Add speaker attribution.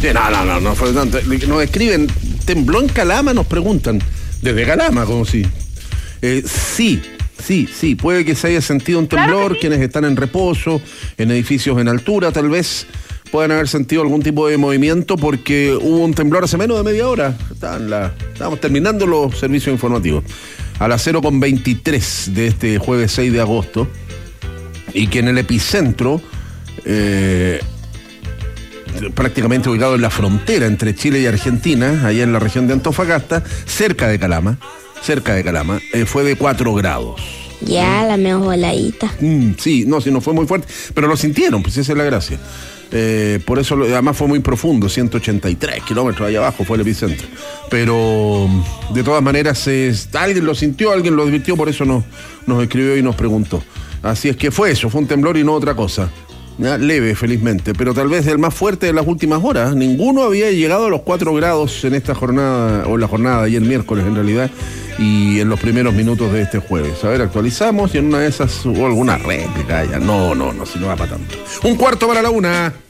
Speaker 1: Sí, no fue tanto. Nos escriben, tembló en Calama, nos preguntan. Desde Calama, como si. Sí, puede que se haya sentido un temblor, claro que sí. Quienes están en reposo, en edificios en altura, tal vez puedan haber sentido algún tipo de movimiento porque hubo un temblor hace menos de media hora. Estábamos terminando los servicios informativos. A las 0:23 de este jueves 6 de agosto, y que en el epicentro, prácticamente ubicado en la frontera entre Chile y Argentina, allá en la región de Antofagasta, cerca de Calama, fue de 4 grados.
Speaker 2: Ya, la menos voladita.
Speaker 1: Sí, no fue muy fuerte, pero lo sintieron, pues esa es la gracia. Por eso, además fue muy profundo, 183 kilómetros allá abajo fue el epicentro. Pero, de todas maneras, alguien lo sintió, alguien lo advirtió, por eso nos escribió y nos preguntó. Así es que fue eso, fue un temblor y no otra cosa. Ya, leve, felizmente, pero tal vez el más fuerte de las últimas horas. Ninguno había llegado a los 4 grados en esta jornada, o en la jornada de ayer miércoles en realidad, y en los primeros minutos de este jueves. A ver, actualizamos y en una de esas hubo alguna réplica ya. No, si no va para tanto. 1:15 para la 1.